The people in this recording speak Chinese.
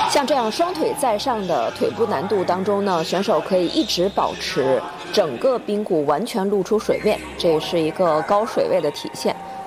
像这样双腿在上的腿部难度当中呢，选手可以一直保持整个髌骨完全露出水面，这也是一个高水位的体现。